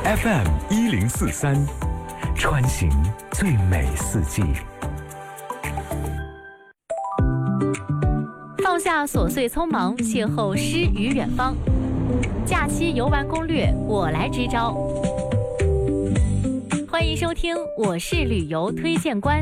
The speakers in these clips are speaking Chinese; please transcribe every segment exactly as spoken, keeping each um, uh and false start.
F M 一零四三，穿行最美四季。 放下琐碎匆忙，邂逅诗与远方。假期游玩攻略，我来支招。欢迎收听，我是旅游推荐官。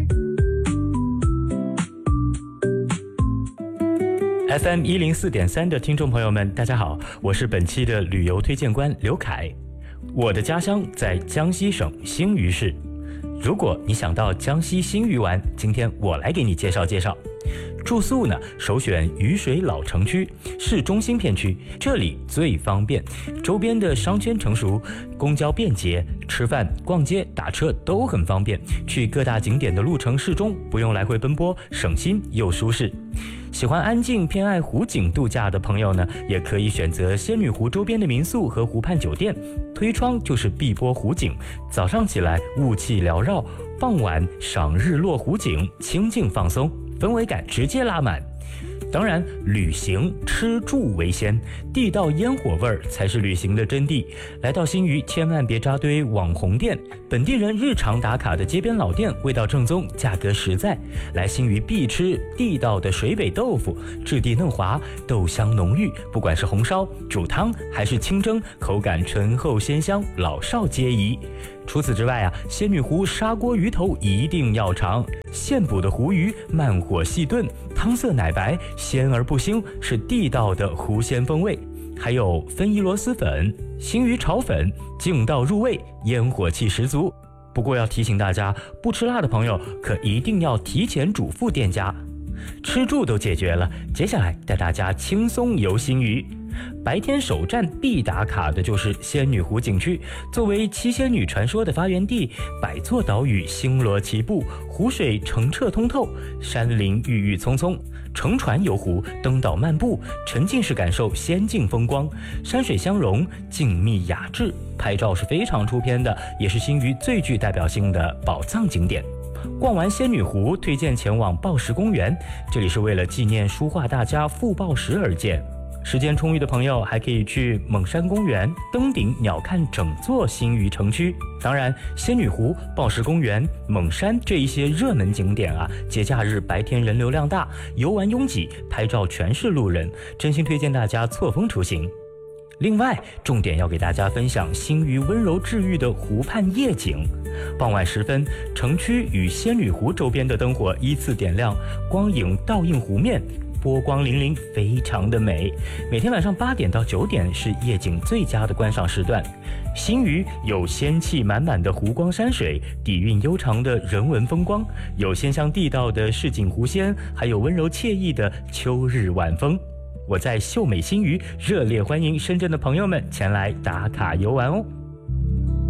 F M 一零四点三的听众朋友们，大家好，我是本期的旅游推荐官刘凯。我的家乡在江西省新余市。如果你想到江西新余玩，今天我来给你介绍介绍。住宿呢，首选渝水老城区，市中心片区，这里最方便，周边的商圈成熟，公交便捷，吃饭、逛街、打车都很方便，去各大景点的路程适中，不用来回奔波，省心又舒适。喜欢安静、偏爱湖景度假的朋友呢，也可以选择仙女湖周边的民宿和湖畔酒店，推窗就是碧波湖景，早上起来雾气缭绕，傍晚赏日落湖景，清静放松，氛围感直接拉满。当然，旅行吃住为先，地道烟火味儿才是旅行的真谛。来到新余，千万别扎堆网红店，本地人日常打卡的街边老店，味道正宗，价格实在。来新余必吃地道的水北豆腐，质地嫩滑，豆香浓郁，不管是红烧、煮汤还是清蒸，口感醇厚鲜香，老少皆宜。除此之外啊，仙女湖砂锅鱼头一定要尝，现捕的湖鱼慢火细炖，汤色奶白，鲜而不腥，是地道的湖鲜风味。还有分宜螺蛳粉、新余炒粉，劲道入味，烟火气十足。不过要提醒大家，不吃辣的朋友可一定要提前嘱咐店家。吃住都解决了，接下来带大家轻松游新余。白天首站必打卡的就是仙女湖景区，作为七仙女传说的发源地，百座岛屿星罗棋布，湖水澄澈通透，山林郁郁葱葱，乘船游湖，登岛漫步，沉浸式感受仙境风光，山水相融，静谧雅致，拍照是非常出片的，也是新余最具代表性的宝藏景点。逛完仙女湖，推荐前往抱石公园，这里是为了纪念书画大家傅抱石而建。时间充裕的朋友还可以去蒙山公园登顶鸟瞰整座新余城区。当然，仙女湖、抱石公园、蒙山这一些热门景点啊，节假日白天人流量大，游玩拥挤，拍照全是路人，真心推荐大家错峰出行。另外，重点要给大家分享新余温柔治愈的湖畔夜景。傍晚时分，城区与仙女湖周边的灯火依次点亮，光影倒映湖面，波光粼粼，非常的美。每天晚上八点到九点是夜景最佳的观赏时段。新余有仙气满满的湖光山水，底蕴悠长的人文风光，有鲜香地道的市井湖鲜，还有温柔惬意的秋日晚风。我在秀美新余热烈欢迎深圳的朋友们前来打卡游玩哦。